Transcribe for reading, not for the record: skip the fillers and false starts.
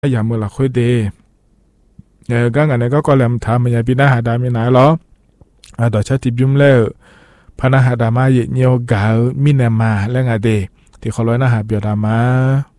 อย่ามือละค่อยเดก็งั้นก็ก็แลมทำมันอย่าปีหน้าหาดามีไหนหรอต่อชาติบิมแล้วพนาหาดามาเยเนียวกามินามาแล้วไงเดที่เขาร้อยหน้าหาเบียดามา